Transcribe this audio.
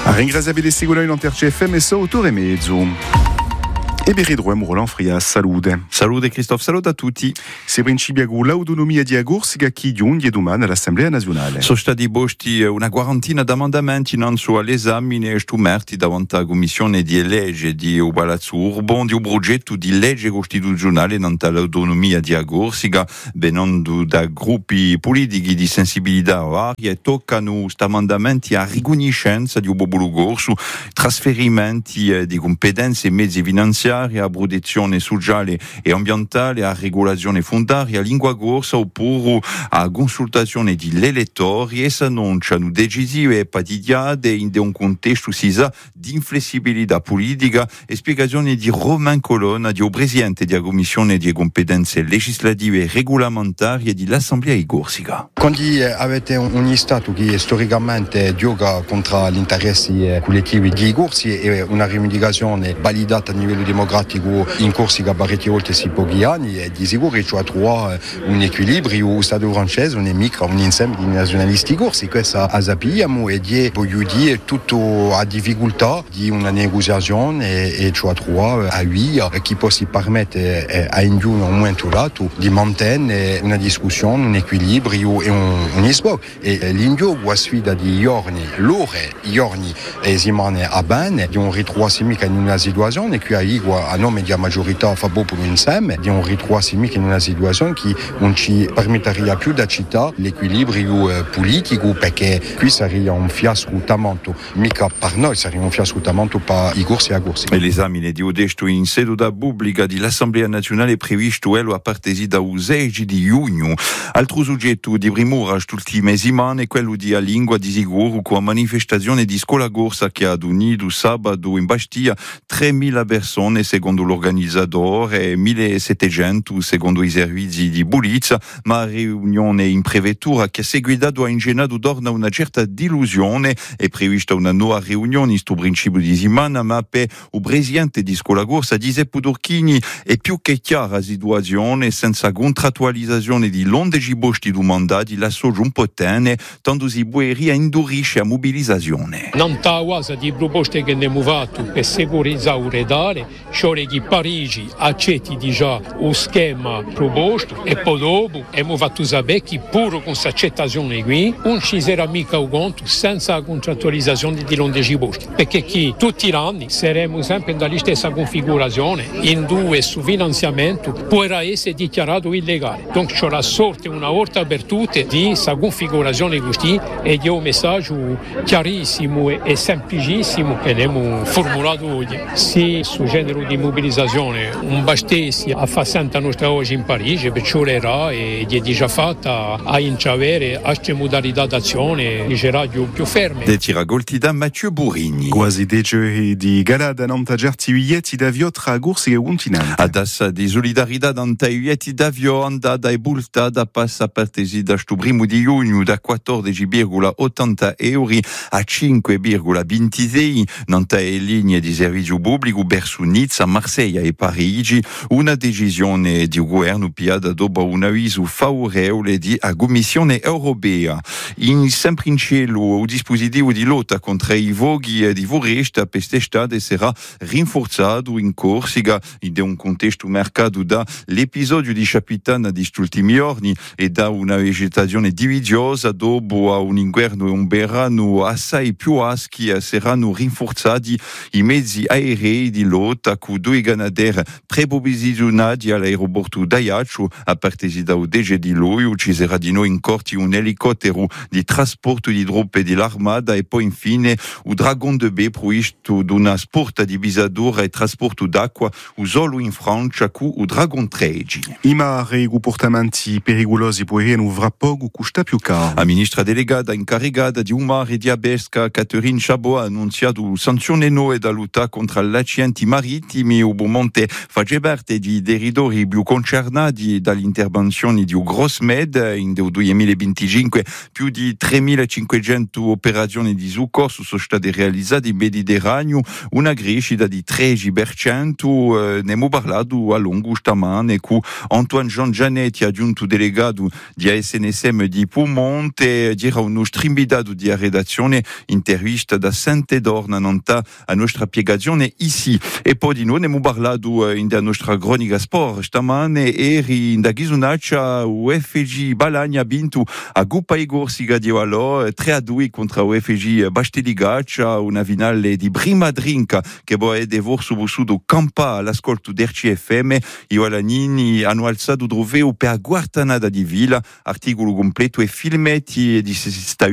Ringraziabile di seguire l'Inter-CFM e so, e beridroem Roland Frias, salute. Salute Christophe, salute a tutti. Se principia con l'autonomia di Agorsica chi giunge domani all'Assemblea Nazionale. Sono stati posti una quarantina di emendamenti non su all'esame stumerti davanti alla Commissione di legge di Palazzo Urbon di un progetto di legge costituzionale non all'autonomia di Agorsica, venendo da gruppi politici di sensibilità varie, toccano questi emendamenti a riconoscenza di un popolo corso, trasferimenti di competenze e mezzi finanziari, a protezione sociale e ambientale, a regolazione fondaria, a lingua corsa oppure a consultazione di elettori e s'annunciano decisive e patitiate in un contesto sisa di inflessibilità politica e spiegazione di Romain Colonna, di presidente della Commissione di competenze legislative e regolamentari dell'Assemblea di Corsica. Quando avete un Stato che storicamente gioca contro gli interessi collettivi di Corsi e una rivendicazione validata a livello democratico in Corsica parecchie volte si pochi anni e di sicuro ci ha trovato un equilibrio. Lo Stato francese non è mica un insieme di nazionalisti corsi, questo lo sappiamo e voglio dire tutto a difficoltà di una negoziazione e ci ha trovato a via che può si permettere a in un momento dato di mantenere una discussione, un equilibrio e un sbocco. E l'Indio la sfida di giorni, giorni e settimane a bene di un ritrovarsi mica in una situazione che a nome della maggiorità fa proprio insieme di un ritrovarsi mica in una situazione che non ci permetteria più di accettare l'equilibrio politico, perché qui sarebbe un fiasco tanto mica per noi, sarebbe un fiasco tanto per i corsi a corsi. E l'esame di odesto in seduta pubblica dell'Assemblea Nazionale è previsto a partire da 16 di giugno. Altro soggetto di primura quest'ultima settimana è quello di a lingua di sicuro con la manifestazione di scuola corsa che ha unito sabato in Bastia 3.000 persone secondo l'organizzatore e 1.700 secondo i servizi di polizia, ma la riunione in prefettura che ha seguito ha ingenerato torna una certa delusione. È prevista una nuova riunione in questo principio di settimana, ma per il presidente di scuola corsa Giuseppe Turchini è più che chiara la situazione, senza contrattualizzazione di l'11 posti domandati la sorge un po' tene, tanto si può indurisce a mobilizzazione. Non tawasa di proposte che abbiamo fatto per securizzare il redare, cioè che Parigi accetti già lo schema proposto e poi dopo abbiamo fatto sapere che pure con questa accettazione qui non ci sarà mica un conto senza la contrattualizzazione di l'11 posti, perché qui tutti gli anni saremo sempre nella stessa configurazione, in due su finanziamento potrà essere dichiarato illegale. Quindi c'è la sorte una volta per tutte di questa configurazione così e di un messaggio chiarissimo e semplicissimo che abbiamo formulato oggi. Se su genere di mobilizzazione un bastessi a fare santa nostra oggi in Parigi, perciò l'era e è già fatta a intravedere queste modalità d'azione che sarà più ferme. De tiragolti da Mathieu Burigni. Quasi dece di galada nantagerti uietti d'avio tra Corsica e continente. Adesso di solidarietà dante uietti d'avio andata e bultata passa a partire da sto primo di giugno da 14,80 euro a 5,26 nante linee di servizio pubblico verso Nizza, Marsiglia e Parigi, una decisione di governo piada dopo un avviso favorevole di a Commissione europea. In sempre in cielo il dispositivo di lotta contro i voghi di foresta per quest'estate sarà rinforzato in Corsica in un contesto marcato da l'episodio di Capitana di questi ultimi giorni e da una vegetazione dividiosa dopo un inverno e un verano assai più aschi. Saranno rinforzati i mezzi aerei di lotta con 2 ganaderi preposizionati all'aeroporto d'Ajaccio. A partire da 10 di luglio ci sarà di noi in corti un elicottero di trasporto di truppe dell'Armata e poi infine il Dragon de B provvisto di una sporta di bisadura e trasporto d'acqua solo in Francia con il Dragon 13. I mari e comportamenti pericolosi potranno fra poco costare più caro. La ministra delegata incaricata di un mare di Abesca, Catherine Chabot, ha annunciato sanzioni nuove da lotta contro gli accidenti marittimi legittimi Ubumonte faceberte di deridori più concernati dall'intervenzione di Grossmed in 2025 più di 3.500 operazioni di soccorso sono state realizzate in Mediterraneo, una crescita di 13%. Ne abbiamo parlato a lungo stamane con Antoine Jean Gianetti, aggiunto delegato di ASNSM di Piemonte, dirà uno strimbidato di redazione intervista da Sant'Edorna nonta a nostra piegazione ici. E poi di noi ne abbiamo parlato in da nostra cronica sport stamane eri in da Ghisonaccia UFG Balagna vinto a Guppa Igor Sigadiolo 3-2 contro UFG Basteligaccia, una finale di prima drinka che poi è devorso bussuto campa all'ascolto d'RCFM. Io alla Nini hanno alzato trofeo per Guartanada di Villa, articolo completo e filmetti di